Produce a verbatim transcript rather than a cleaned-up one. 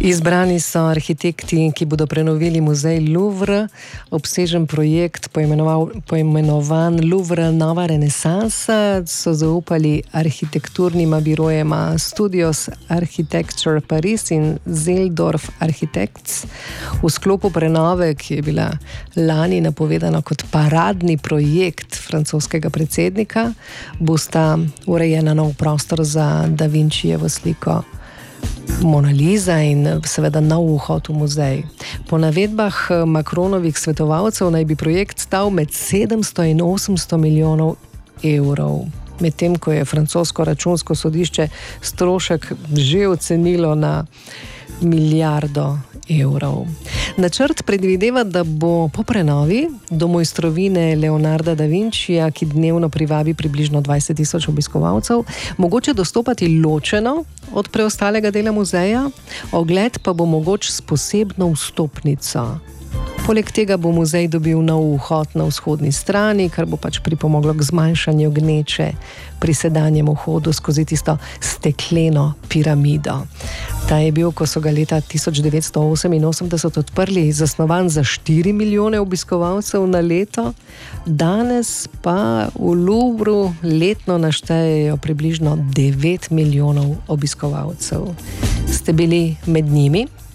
Izbrani so arhitekti, ki bodo prenovili muzej Louvre. Obsežen projekt poimenovan Louvre Nova Renesansa so zaupali arhitekturnim birojema Studios Architecture Paris in Zeldorf Architects. V sklopu prenove, ki je bila lani napovedana kot paradni projekt francoskega predsednika, bosta urejena nov prostor za Da Vincijevo sliko Mona Lisa in seveda nov vhod v muzej. Po navedbah Macronovih svetovalcev naj bi projekt stal med sedemsto in osemsto milijonov evrov. Medtem ko je francosko računsko sodišče strošek že ocenilo na milijardo evrov. Načrt predvideva, da bo po prenovi do mojstrovine Leonarda da Vincija, ki dnevno privabi približno dvajset tisoč obiskovalcev, mogoče dostopati ločeno od preostalega dela muzeja, ogled pa bo mogoč s posebno vstopnico. Poleg tega bo muzej dobil nov vhod na vzhodni strani, kar bo pač pripomoglo k zmanjšanju gneče pri sedanjem vhodu skozi tisto stekleno piramido. Ta je bil, ko so ga leta tisoč devetsto oseminosemdeset odprli, zasnovan za štiri milijone obiskovalcev na leto, danes pa v Louvru letno naštejejo približno devet milijonov obiskovalcev. Ste bili med njimi?